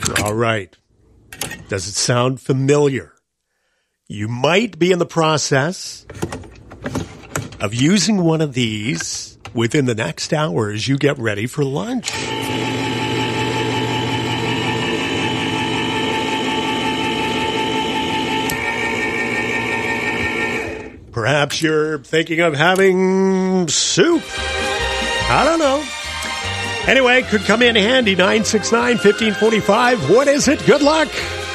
All right. Does it sound familiar? You might be in the process of using one of these within the next hour as you get ready for lunch. Perhaps you're thinking of having soup. I don't know. Anyway, could come in handy. 969-1545. What is it? Good luck.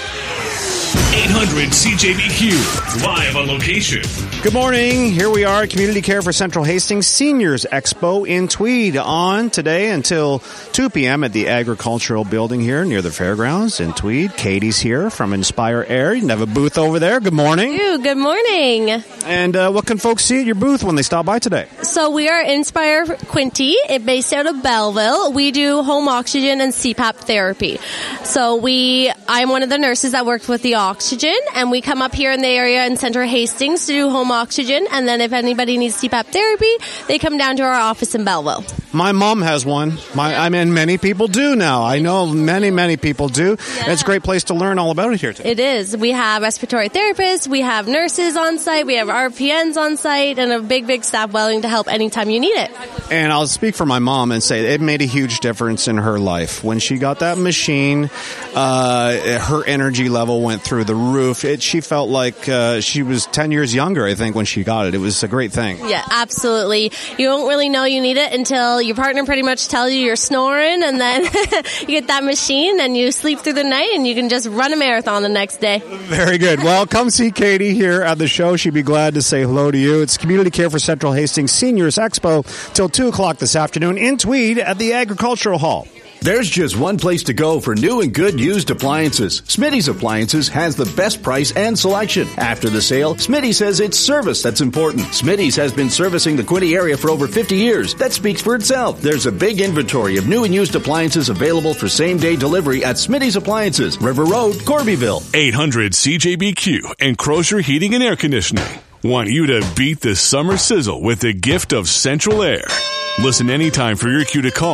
800 CJBQ, live on location. Good morning. Here we are, Community Care for Central Hastings Seniors Expo in Tweed on today until 2 p.m. at the Agricultural Building here near the fairgrounds in Tweed. Katie's here from Inspire Air. You can have a booth over there. Good morning. Good morning. And what can folks see at your booth when they stop by today? So we are Inspire Quinte, based out of Belleville. We do home oxygen and CPAP therapy. So I'm one of the nurses that works with the oxygen, and we come up here in the area in Central Hastings to do home oxygen, and then if anybody needs CPAP therapy, they come down to our office in Belleville. My mom has one. Many people do now. I know many people do. Yeah. It's a great place to learn all about it here today. It is. We have respiratory therapists, we have nurses on site, we have RPNs on site, and a big staff willing to help anytime you need it. And I'll speak for my mom and say it made a huge difference in her life. When she got that machine, her energy level went through the roof. She felt like she was 10 years younger, I think, when she got it. It was a great thing. Yeah, absolutely. You don't really know you need it until your partner pretty much tells you you're snoring, and then you get that machine and you sleep through the night and you can just run a marathon the next day. Very good. Well, come see Katie here at the show. She'd be glad to say hello to you. It's Community Care for Central Hastings Seniors Expo till 2 o'clock this afternoon in Tweed at the Agricultural Hall. There's just one place to go for new and good used appliances. Smitty's Appliances has the best price and selection. After the sale, Smitty says it's service that's important. Smitty's has been servicing the Quinte area for over 50 years. That speaks for itself. There's a big inventory of new and used appliances available for same-day delivery at Smitty's Appliances, River Road, Corbyville. 800 CJBQ and Crozier Heating and Air Conditioning want you to beat the summer sizzle with the gift of Central Air. Listen anytime for your cue to call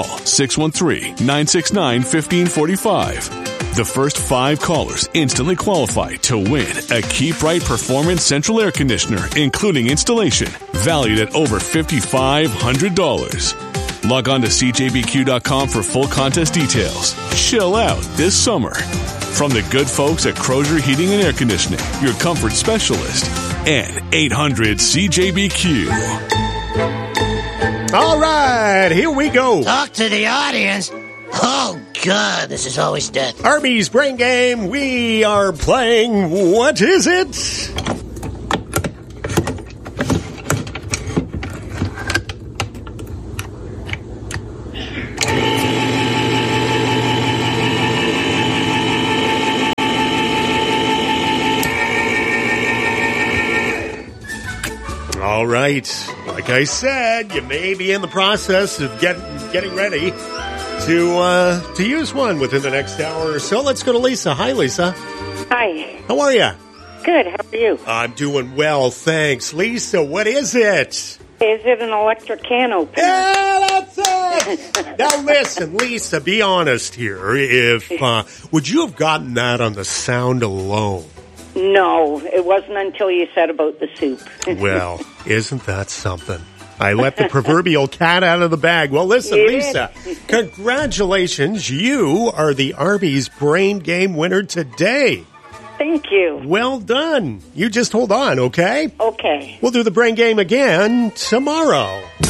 613-969-1545. The first 5 callers instantly qualify to win a Keep Right Performance Central Air Conditioner, including installation, valued at over $5,500. Log on to CJBQ.com for full contest details. Chill out this summer. From the good folks at Crozier Heating and Air Conditioning, your comfort specialist, and 800 CJBQ. All right, here we go. Talk to the audience. Oh, God, this is always death. Arby's Brain Game. We are playing What Is It? All right. Like I said, you may be in the process of getting ready to use one within the next hour or so. Let's go to Lisa. Hi, Lisa. Hi. How are you? Good. How are you? I'm doing well, thanks. Lisa, what is it? Is it an electric can opener? Yeah, that's it. Now listen, Lisa, be honest here. Would you have gotten that on the sound alone? No, it wasn't until you said about the soup. Well, isn't that something? I let the proverbial cat out of the bag. Well, listen, Lisa, congratulations. You are the Arby's Brain Game winner today. Thank you. Well done. You just hold on, okay? Okay. We'll do the Brain Game again tomorrow.